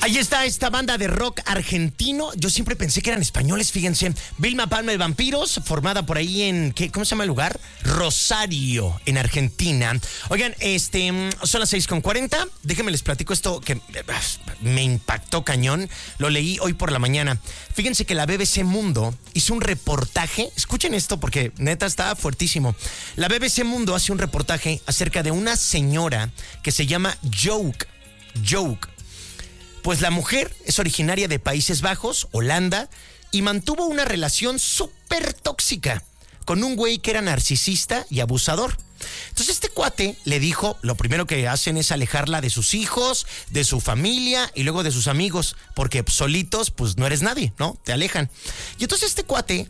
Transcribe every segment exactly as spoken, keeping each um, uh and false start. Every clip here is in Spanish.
Ahí está esta banda de rock argentino. Yo siempre pensé que eran españoles, fíjense. Vilma Palma de Vampiros, formada por ahí en, ¿qué, ¿cómo se llama el lugar? Rosario, en Argentina. Oigan, este, son las seis con cuarenta. Déjenme les platico esto que me impactó cañón. Lo leí hoy por la mañana. Fíjense que la B B C Mundo hizo un reportaje. Escuchen esto porque neta está fuertísimo. La B B C Mundo hace un reportaje acerca de una señora que se llama Joke. Joke. Pues la mujer es originaria de Países Bajos, Holanda, y mantuvo una relación súper tóxica con un güey que era narcisista y abusador. Entonces este cuate le dijo, lo primero que hacen es alejarla de sus hijos, de su familia y luego de sus amigos, porque solitos pues no eres nadie, ¿no? Te alejan. Y entonces este cuate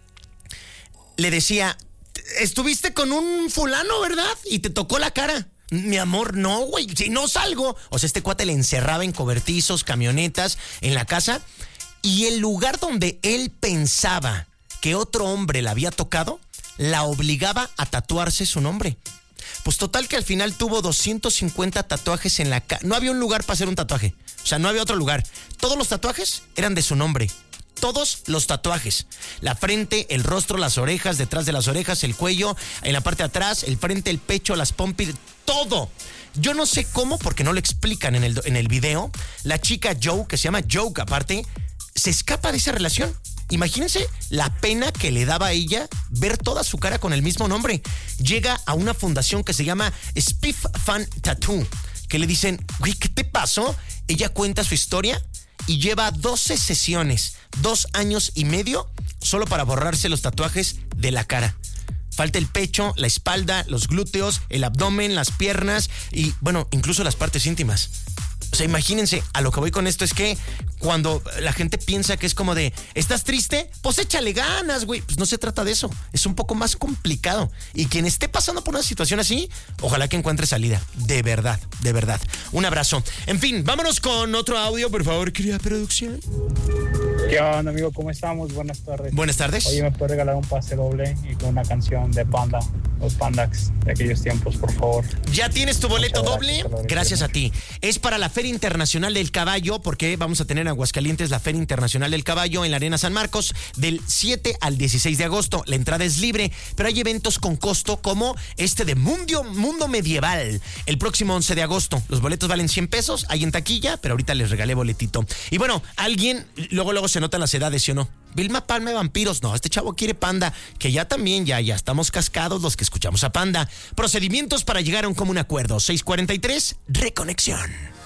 le decía, estuviste con un fulano, ¿verdad? Y te tocó la cara. Mi amor, no, güey, si no salgo. O sea, este cuate le encerraba en cobertizos, camionetas, en la casa. Y el lugar donde él pensaba que otro hombre la había tocado, la obligaba a tatuarse su nombre. Pues total que al final tuvo doscientos cincuenta tatuajes en la cara. No había un lugar para hacer un tatuaje. O sea, no había otro lugar. Todos los tatuajes eran de su nombre. Todos los tatuajes. La frente, el rostro, las orejas, detrás de las orejas, el cuello, en la parte de atrás, el frente, el pecho, las pompis, todo. Yo no sé cómo, porque no lo explican en el, en el video. La chica Joe, que se llama Joke aparte, se escapa de esa relación. Imagínense la pena que le daba a ella ver toda su cara con el mismo nombre. Llega a una fundación que se llama Spiff Fan Tattoo, que le dicen, güey, ¿qué te pasó? Ella cuenta su historia y lleva doce sesiones, dos años y medio, solo para borrarse los tatuajes de la cara. Falta el pecho, la espalda, los glúteos, el abdomen, las piernas y, bueno, incluso las partes íntimas. O sea, imagínense, a lo que voy con esto es que cuando la gente piensa que es como de, ¿estás triste? Pues échale ganas, güey. Pues no se trata de eso. Es un poco más complicado. Y quien esté pasando por una situación así, ojalá que encuentre salida. De verdad, de verdad. Un abrazo. En fin, vámonos con otro audio, por favor, querida producción. ¿Qué onda, amigo? ¿Cómo estamos? Buenas tardes. Buenas tardes. Oye, ¿me puedes regalar un pase doble y con una canción de Panda, los Pandax de aquellos tiempos, por favor? ¿Ya tienes tu boleto doble? Gracias a ti. Es para la Feria Internacional del Caballo, porque vamos a tener en Aguascalientes la Feria Internacional del Caballo en la Arena San Marcos del siete al dieciséis de agosto. La entrada es libre, pero hay eventos con costo como este de Mundo, Mundo Medieval el próximo once de agosto. Los boletos valen cien pesos, hay en taquilla, pero ahorita les regalé boletito. Y bueno, alguien, luego luego se notan las edades, ¿sí o no? Vilma Palma de Vampiros, no, este chavo quiere Panda, que ya también, ya, ya estamos cascados los que escuchamos a Panda. Procedimientos para llegar a un común acuerdo, seis cuarenta y tres, Reconexión.